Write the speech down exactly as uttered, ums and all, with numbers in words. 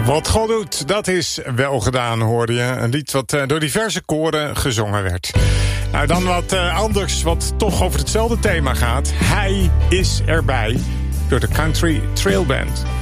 Wat God doet, dat is wel gedaan, hoorde je. Een lied wat uh, door diverse koren gezongen werd. Nou, dan wat uh, anders, wat toch over hetzelfde thema gaat. Hij is erbij, door de Country Trail Band.